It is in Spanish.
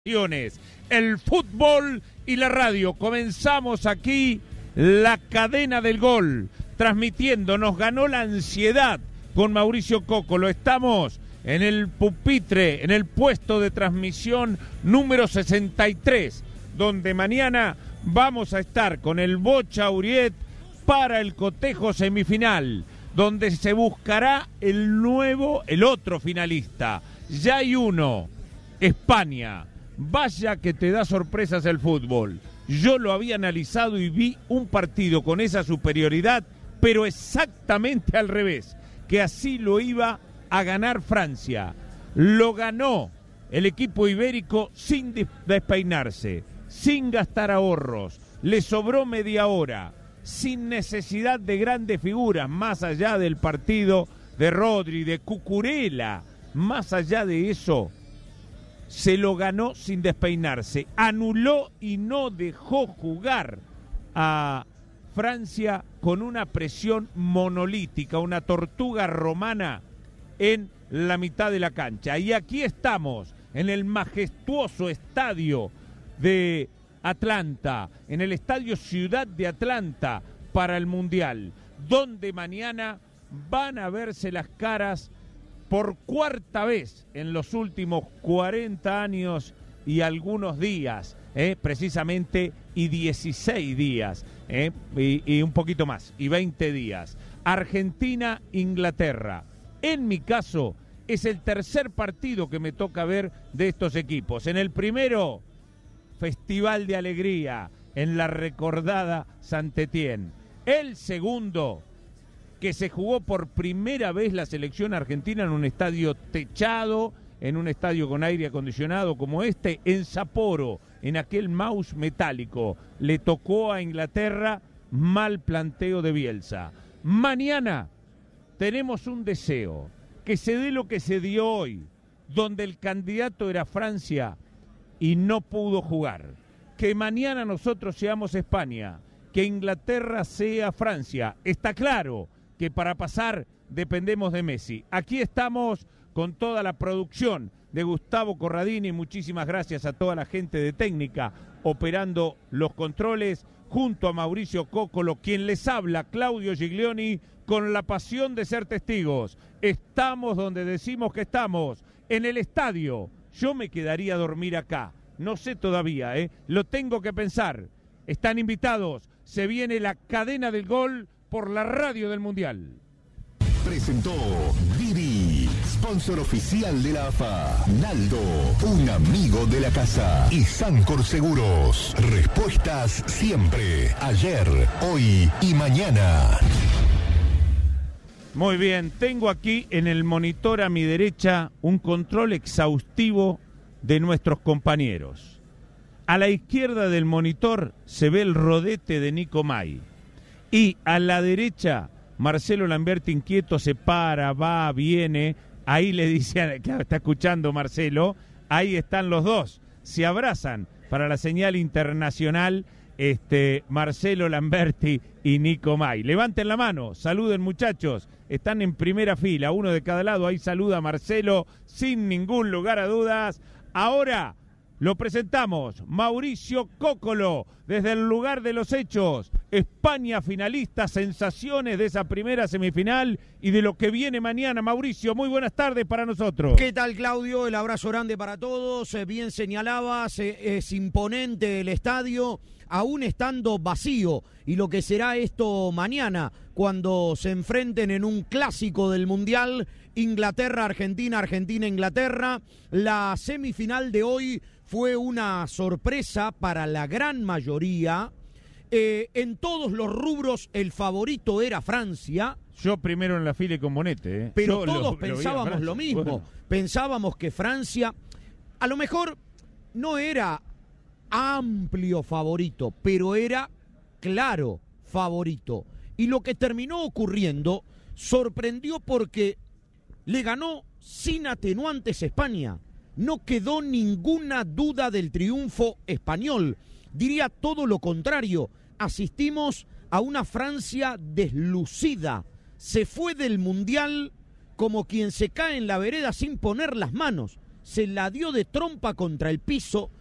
El fútbol y la radio. Comenzamos aquí la cadena del gol, transmitiendo. Nos ganó la ansiedad con Mauricio Cocolo. Estamos en el pupitre, en el puesto de transmisión número 63, donde mañana vamos a estar con el Bocha Uriet para el cotejo semifinal, donde se buscará el otro finalista. Ya hay uno, España. Vaya que te da sorpresas el fútbol. Yo lo había analizado y vi un partido con esa superioridad, pero exactamente al revés, que así lo iba a ganar Francia. Lo ganó el equipo ibérico sin despeinarse, sin gastar ahorros, le sobró media hora, sin necesidad de grandes figuras, más allá del partido de Rodri, de Cucurella, más allá de eso. Se lo ganó sin despeinarse, anuló y no dejó jugar a Francia con una presión monolítica, una tortuga romana en la mitad de la cancha. Y aquí estamos, en el majestuoso estadio de Atlanta, en el estadio Ciudad de Atlanta para el Mundial, donde mañana van a verse las caras por cuarta vez en los últimos 40 años y algunos días, precisamente, y 16 días, y un poquito más, y 20 días. Argentina-Inglaterra. En mi caso, es el tercer partido que me toca ver de estos equipos. En el primero, festival de alegría en la recordada Saint-Étienne. El segundo, que se jugó por primera vez la selección argentina en un estadio techado, en un estadio con aire acondicionado como este, en Sapporo, en aquel mouse metálico. Le tocó a Inglaterra, mal planteo de Bielsa. Mañana tenemos un deseo, que se dé lo que se dio hoy, donde el candidato era Francia y no pudo jugar. Que mañana nosotros seamos España, que Inglaterra sea Francia. Está claro que para pasar dependemos de Messi. Aquí estamos con toda la producción de Gustavo Corradini. Muchísimas gracias a toda la gente de técnica operando los controles, junto a Mauricio Cocolo, quien les habla, Claudio Giglioni, con la pasión de ser testigos. Estamos donde decimos que estamos, en el estadio. Yo me quedaría a dormir acá, no sé todavía, lo tengo que pensar. Están invitados, se viene la cadena del gol por la radio del Mundial. Presentó Didi, sponsor oficial de la AFA. Naldo, un amigo de la casa. Y Sancor Seguros, respuestas siempre, ayer, hoy y mañana. Muy bien, tengo aquí en el monitor a mi derecha un control exhaustivo de nuestros compañeros. A la izquierda del monitor se ve el rodete de Nico May. Y a la derecha, Marcelo Lamberti inquieto se para, va, viene. Ahí le dice, claro, está escuchando Marcelo, ahí están los dos, se abrazan para la señal internacional, Marcelo Lamberti y Nico May. Levanten la mano, saluden muchachos, están en primera fila, uno de cada lado, ahí saluda Marcelo sin ningún lugar a dudas. Ahora lo presentamos, Mauricio Cocolo, desde el lugar de los hechos. España finalista, sensaciones de esa primera semifinal y de lo que viene mañana. Mauricio, muy buenas tardes para nosotros. ¿Qué tal, Claudio? El abrazo grande para todos. Bien señalabas, es imponente el estadio, aún estando vacío. Y lo que será esto mañana, cuando se enfrenten en un clásico del Mundial, Inglaterra-Argentina, Argentina-Inglaterra. La semifinal de hoy fue una sorpresa para la gran mayoría. En todos los rubros el favorito era Francia. Yo primero en la fila y con Bonete. Pero todos pensábamos lo mismo. Bueno. Pensábamos que Francia, a lo mejor no era amplio favorito, pero era claro favorito. Y lo que terminó ocurriendo sorprendió porque le ganó sin atenuantes España. No quedó ninguna duda del triunfo español. Diría todo lo contrario. Asistimos a una Francia deslucida. Se fue del Mundial como quien se cae en la vereda sin poner las manos. se la dio de trompa contra el piso,